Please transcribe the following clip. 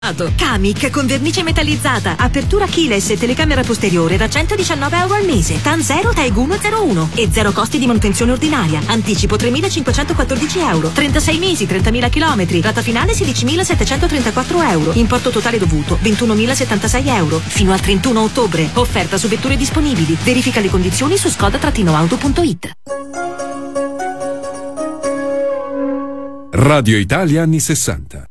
Kamiq con vernice metallizzata, apertura keyless e telecamera posteriore da €119 al mese. TAN 0 TAEG 101 e zero costi di manutenzione ordinaria. Anticipo €3.514. 36 mesi, 30.000 chilometri. Rata finale €16.734. Importo totale dovuto €21.076. Fino al 31 ottobre. Offerta su vetture disponibili. Verifica le condizioni su skoda-auto.it. Radio Italia anni 60.